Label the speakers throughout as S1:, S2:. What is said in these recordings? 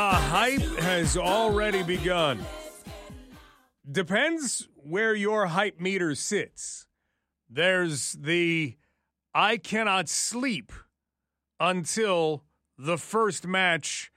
S1: Hype has already begun. Depends where your hype meter sits. There's the I cannot sleep until the first match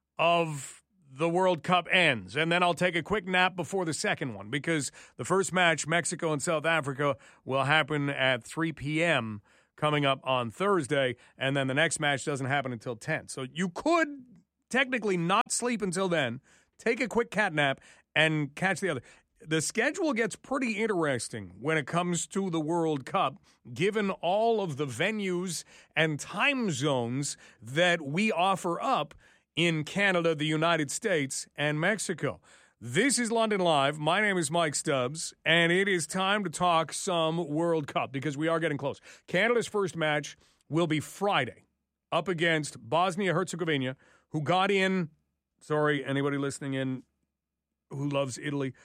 S1: of the World Cup ends, and then I'll take a quick nap before the second one, because the first match, Mexico and South Africa, will happen at 3 p.m. coming up on Thursday, and then the next match doesn't happen until 10. So you could technically not sleep until then, take a quick cat nap, and catch the other. The schedule gets pretty interesting when it comes to the World Cup, given all of the venues and time zones that we offer up in Canada, the United States, and Mexico. This is London Live. My name is Mike Stubbs, and it is time to talk some World Cup because we are getting close. Canada's first match will be Friday up against Bosnia-Herzegovina, who got in, sorry, anybody listening in who loves Italy,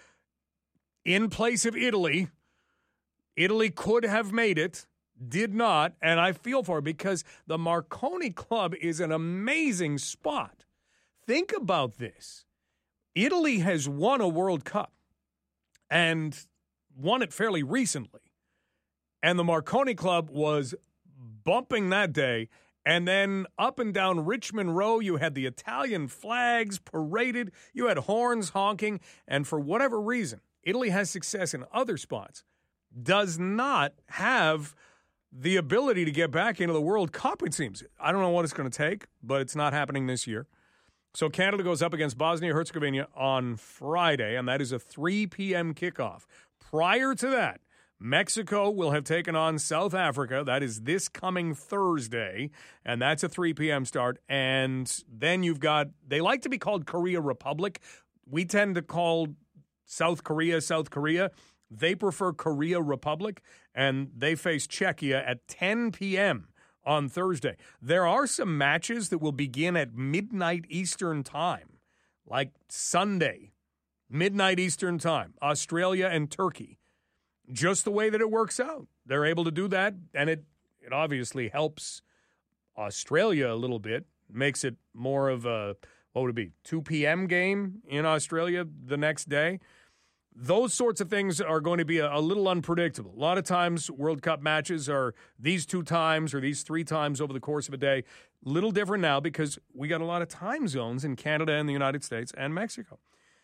S1: in place of Italy. Italy could have made it, did not, and I feel for it because the Marconi Club is an amazing spot. Think about this. Italy has won a World Cup and won it fairly recently, and the Marconi Club was bumping that day. And then up and down Richmond Row, you had the Italian flags paraded. You had horns honking. And for whatever reason, Italy has success in other spots, does not have the ability to get back into the World Cup, it seems. I don't know what it's going to take, but it's not happening this year. So Canada goes up against Bosnia-Herzegovina on Friday, and that is a 3 p.m. kickoff. Prior to that, Mexico will have taken on South Africa. That is this coming Thursday, and that's a 3 p.m. start. And then you've got, they like to be called Korea Republic. We tend to call South Korea, South Korea. They prefer Korea Republic, and they face Czechia at 10 p.m. on Thursday. There are some matches that will begin at midnight Eastern time, like Sunday, midnight Eastern time, Australia and Turkey. Just the way that it works out. They're able to do that, and it obviously helps Australia a little bit, makes it more of a, what would it be, 2 p.m. game in Australia the next day. Those sorts of things are going to be a little unpredictable. A lot of times World Cup matches are these 2 times or these 3 times over the course of a day. Little different now because we got a lot of time zones in Canada and the United States and Mexico.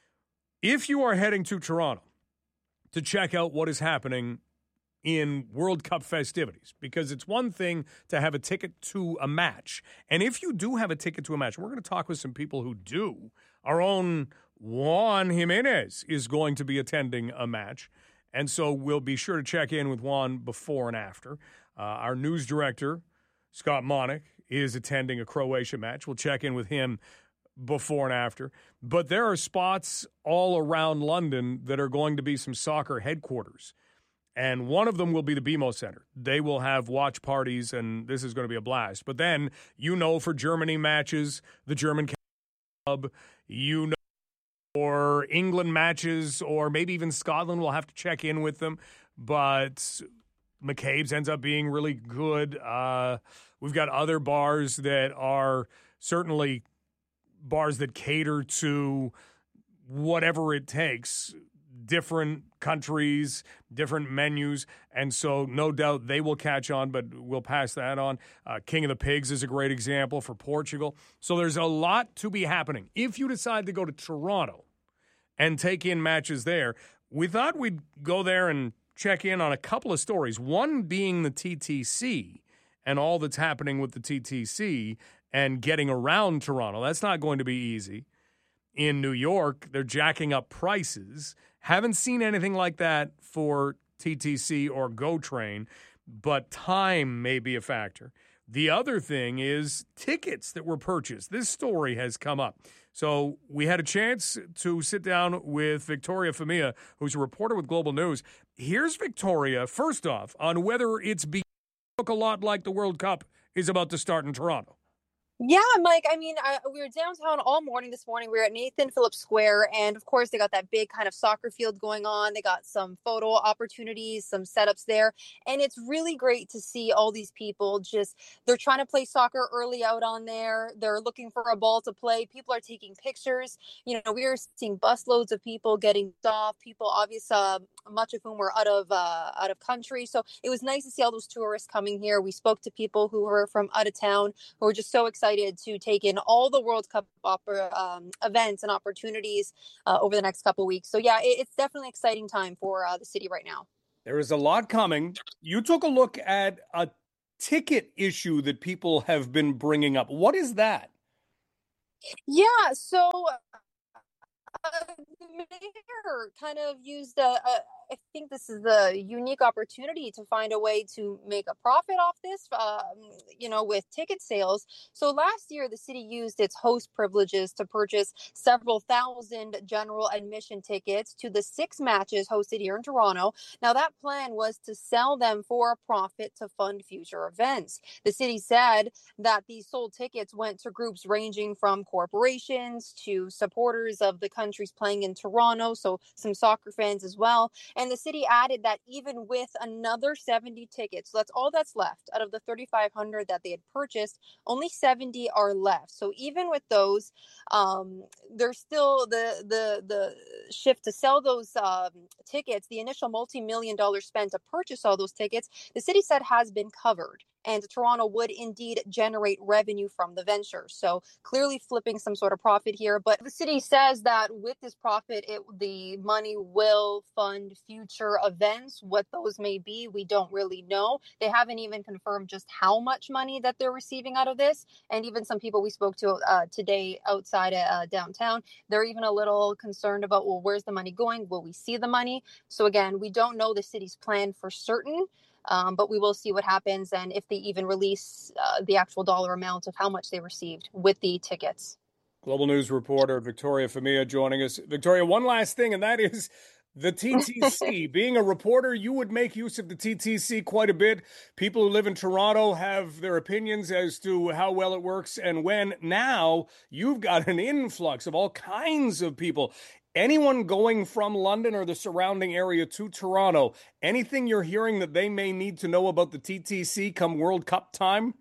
S1: If you are heading to Toronto to check out what is happening in World Cup festivities, because it's one thing to have a ticket to a match. And if you do have a ticket to a match, we're going to talk with some people who do. Our own Juan Jimenez is going to be attending a match, and so we'll be sure to check in with Juan before and after. Our news director, Scott Monick, is attending a Croatia match. We'll check in with him before and after. But there are spots all around London that are going to be some soccer headquarters. And one of them will be the BMO Center. They will have watch parties, and this is going to be a blast. But then, for Germany matches, the German Club, for England matches, or maybe even Scotland, we'll have to check in with them. But McCabe's ends up being really good. We've got other bars that are certainly bars that cater to whatever it takes, different countries, different menus, and so no doubt they will catch on, but we'll pass that on. King of the Pigs is a great example for Portugal. So there's a lot to be happening. If you decide to go to Toronto and take in matches there, we thought we'd go there and check in on a couple of stories, one being the TTC and all that's happening with the TTC and getting around Toronto. That's not going to be easy. In New York, they're jacking up prices. Haven't seen anything like that for TTC or GO Train, but time may be a factor. The other thing is tickets that were purchased. This story has come up. So we had a chance to sit down with Victoria Femia, who's a reporter with Global News. Here's Victoria, first off, on whether it's beginning to look a lot like the World Cup is about to start in Toronto.
S2: Yeah, Mike. I mean, we were downtown all morning this morning. We were at Nathan Phillips Square, and of course, they got that big kind of soccer field going on. They got some photo opportunities, some setups there, and it's really great to see all these people just they're trying to play soccer early out on there. They're looking for a ball to play. People are taking pictures. We were seeing busloads of people getting off. People, obviously, much of whom were out of country. So it was nice to see all those tourists coming here. We spoke to people who were from out of town who are just so excited to take in all the World Cup events and opportunities over the next couple of weeks. So yeah, it's definitely an exciting time for the city right now.
S1: There is a lot coming. You took a look at a ticket issue that people have been bringing up. What is that?
S2: Yeah, so the mayor kind of used I think this is the unique opportunity to find a way to make a profit off this, with ticket sales. So last year, the city used its host privileges to purchase several thousand general admission tickets to the 6 matches hosted here in Toronto. Now, that plan was to sell them for a profit to fund future events. The city said that these sold tickets went to groups ranging from corporations to supporters of the countries playing in Toronto, so some soccer fans as well. And the city added that even with another 70 tickets, so that's all that's left out of the 3,500 that they had purchased, only 70 are left. So even with those, there's still the shift to sell those tickets. The initial multi-million dollars spent to purchase all those tickets, the city said has been covered. And Toronto would indeed generate revenue from the venture. So clearly flipping some sort of profit here. But the city says that with this profit, the money will fund future events. What those may be, we don't really know. They haven't even confirmed just how much money that they're receiving out of this. And even some people we spoke to today outside downtown, they're even a little concerned about, well, where's the money going? Will we see the money? So again, we don't know the city's plan for certain. But we will see what happens and if they even release the actual dollar amount of how much they received with the tickets.
S1: Global News reporter Victoria Famia joining us. Victoria, one last thing, and that is the TTC. Being a reporter, you would make use of the TTC quite a bit. People who live in Toronto have their opinions as to how well it works and when. Now you've got an influx of all kinds of people. Anyone going from London or the surrounding area to Toronto, anything you're hearing that they may need to know about the TTC come World Cup time?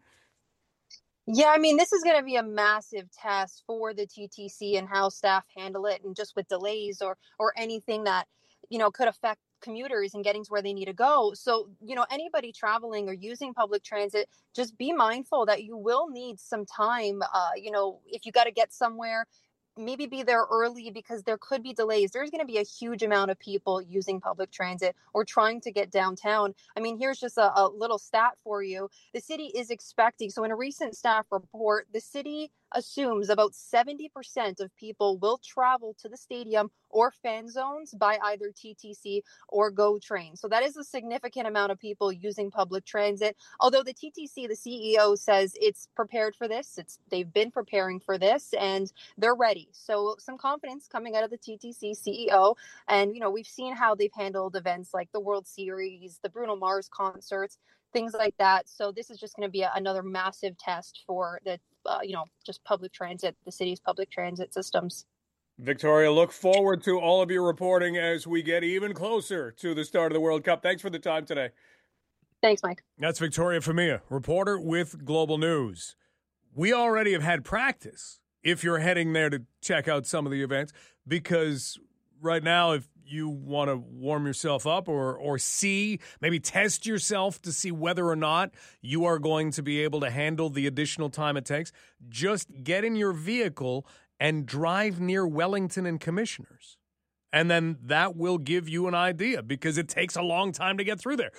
S2: Yeah, I mean, this is going to be a massive test for the TTC and how staff handle it, and just with delays or anything that could affect commuters and getting to where they need to go. So, anybody traveling or using public transit, just be mindful that you will need some time. If you got to get somewhere, maybe be there early because there could be delays. There's going to be a huge amount of people using public transit or trying to get downtown. I mean, here's just a little stat for you. The city is expecting, so in a recent staff report, the city assumes about 70% of people will travel to the stadium or fan zones by either TTC or GO train. So that is a significant amount of people using public transit. Although the TTC, the CEO says it's prepared for this. They've been preparing for this and they're ready. So some confidence coming out of the TTC CEO. And, we've seen how they've handled events like the World Series, the Bruno Mars concerts, things like that. So this is just going to be another massive test for the, just public transit, the city's public transit systems.
S1: Victoria, look forward to all of your reporting as we get even closer to the start of the World Cup. Thanks for the time today.
S2: Thanks, Mike.
S1: That's Victoria Famia, reporter with Global News. We already have had practice if you're heading there to check out some of the events, because right now, if you want to warm yourself up or see, maybe test yourself to see whether or not you are going to be able to handle the additional time it takes, just get in your vehicle and drive near Wellington and Commissioners. And then that will give you an idea, because it takes a long time to get through there.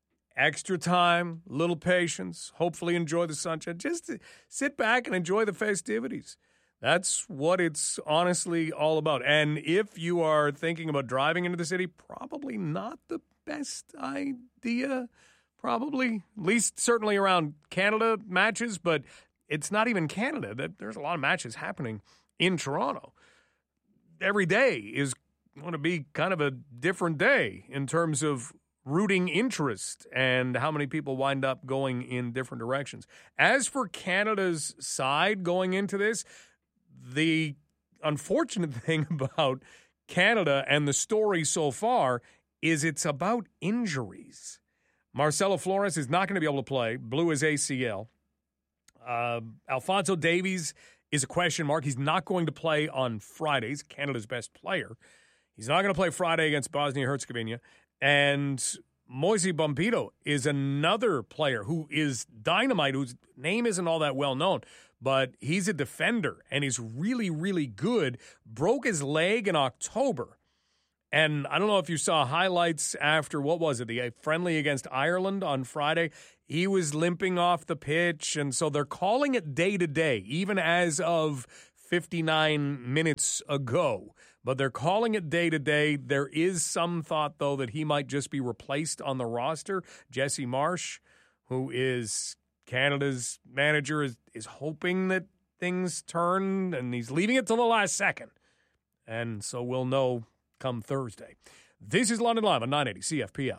S1: Extra time, little patience, hopefully enjoy the sunshine. Just sit back and enjoy the festivities. That's what it's honestly all about. And if you are thinking about driving into the city, probably not the best idea. Probably, at least certainly around Canada matches, but it's not even Canada. There's a lot of matches happening in Toronto. Every day is going to be kind of a different day in terms of rooting interest and how many people wind up going in different directions. As for Canada's side going into this, the unfortunate thing about Canada and the story so far is it's about injuries. Marcelo Flores is not going to be able to play, blew his ACL. Alphonso Davies is a question mark. He's not going to play on Friday. He's Canada's best player. He's not going to play Friday against Bosnia-Herzegovina. And Moise Bombito is another player who is dynamite, whose name isn't all that well known, but he's a defender, and he's really, really good. Broke his leg in October. And I don't know if you saw highlights after, what was it, the friendly against Ireland on Friday. He was limping off the pitch, and so they're calling it day-to-day, even as of 59 minutes ago. But they're calling it day-to-day. There is some thought, though, that he might just be replaced on the roster. Jesse Marsh, who is Canada's manager, is hoping that things turn, and he's leaving it till the last second. And so we'll know come Thursday. This is London Live on 980 CFPL.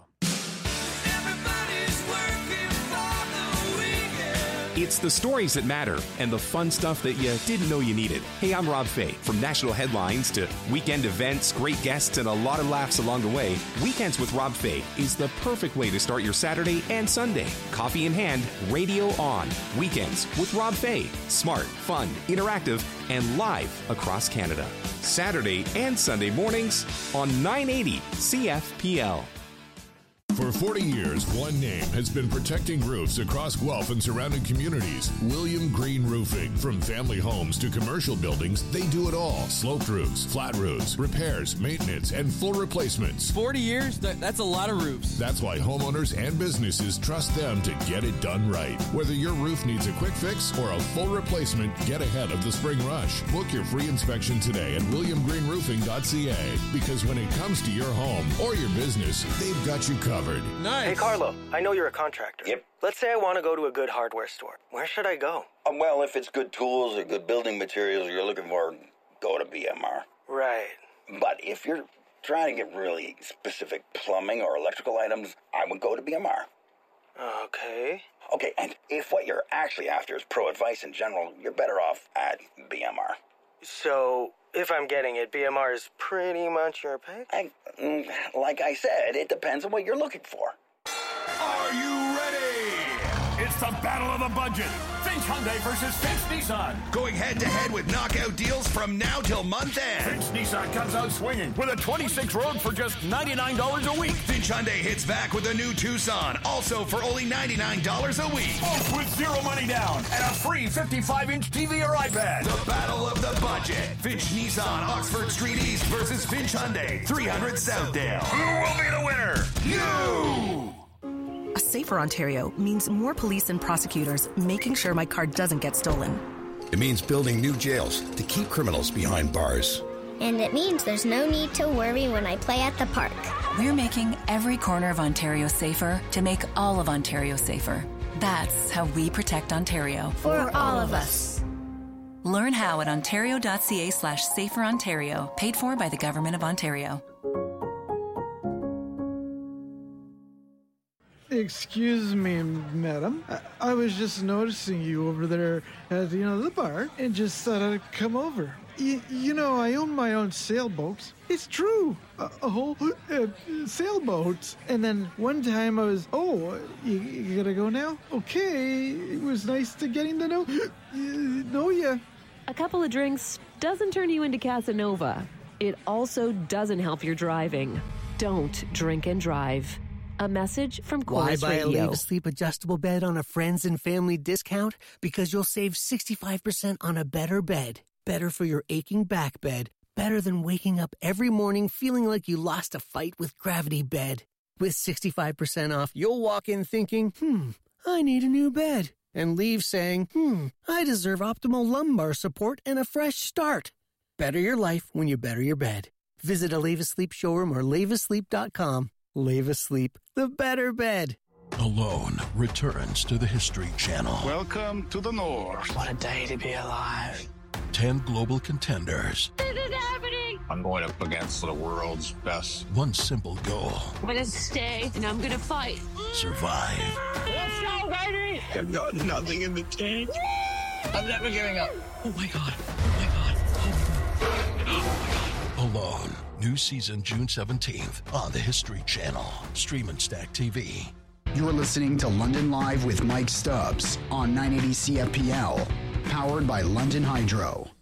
S3: It's the stories that matter and the fun stuff that you didn't know you needed. Hey, I'm Rob Fay. From national headlines to weekend events, great guests, and a lot of laughs along the way, Weekends with Rob Fay is the perfect way to start your Saturday and Sunday. Coffee in hand, radio on. Weekends with Rob Fay. Smart, fun, interactive, and live across Canada. Saturday and Sunday mornings on 980 CFPL.
S4: For 40 years, one name has been protecting roofs across Guelph and surrounding communities. William Green Roofing. From family homes to commercial buildings, they do it all. Sloped roofs, flat roofs, repairs, maintenance, and full replacements.
S5: 40 years? That's a lot of roofs.
S4: That's why homeowners and businesses trust them to get it done right. Whether your roof needs a quick fix or a full replacement, get ahead of the spring rush. Book your free inspection today at williamgreenroofing.ca, because when it comes to your home or your business, they've got you covered.
S5: Nice.
S6: Hey, Carlo, I know you're a contractor.
S7: Yep.
S6: Let's say I want to go to a good hardware store. Where should I go?
S7: Well, if it's good tools or good building materials you're looking for, go to BMR.
S6: Right.
S7: But if you're trying to get really specific plumbing or electrical items, I would go to BMR.
S6: Okay.
S7: Okay, and if what you're actually after is pro advice in general, you're better off at BMR.
S6: So, if I'm getting it, BMR is pretty much your pick?
S7: Like I said, it depends on what you're looking for.
S8: Are you ready? It's the battle of the budget. Finch Hyundai versus Finch Nissan. Going head-to-head with knockout deals from now till month end. Finch Nissan comes out swinging with a 26 Rogue for just $99 a week. Finch Hyundai hits back with a new Tucson, also for only $99 a week. Both with zero money down and a free 55-inch TV or iPad. The battle of the budget. Finch Nissan, Oxford Street East versus Finch Hyundai, 300 Southdale. Who will be the winner? You!
S9: A safer Ontario means more police and prosecutors making sure my car doesn't get stolen.
S10: It means building new jails to keep criminals behind bars.
S11: And it means there's no need to worry when I play at the park.
S12: We're making every corner of Ontario safer to make all of Ontario safer. That's how we protect Ontario.
S11: For all of us.
S12: Learn how at ontario.ca/saferontario, paid for by the Government of Ontario.
S13: Excuse me, madam. I was just noticing you over there at, the bar, and just thought I'd come over. You know, I own my own sailboats. It's true. A whole sailboats. And then one time I was, you gotta go now? Okay, it was nice to getting to know you.
S14: A couple of drinks doesn't turn you into Casanova. It also doesn't help your driving. Don't drink and drive. A message from Chorus Radio.
S15: Why buy a Leave Sleep adjustable bed on a friends and family discount? Because you'll save 65% on a better bed. Better for your aching back bed. Better than waking up every morning feeling like you lost a fight with Gravity Bed. With 65% off, you'll walk in thinking, I need a new bed. And leave saying, I deserve optimal lumbar support and a fresh start. Better your life when you better your bed. Visit a Leave Sleep showroom or leaveasleep.com. Leave Asleep, the better bed.
S16: Alone returns to the History Channel.
S17: Welcome to the North.
S18: What a day to be alive.
S16: 10 global contenders.
S19: This is happening!
S17: I'm going up against the world's best.
S16: One simple goal.
S18: I'm going to stay, and I'm going to fight.
S16: Survive.
S18: Let's go, baby!
S17: I've got nothing in the tank. I'm never giving up.
S16: Oh, my God. Oh, my God. Oh, my God. Alone. New season June 17th on the History Channel. Stream and Stack TV.
S19: You're listening to London Live with Mike Stubbs on 980 CFPL. Powered by London Hydro.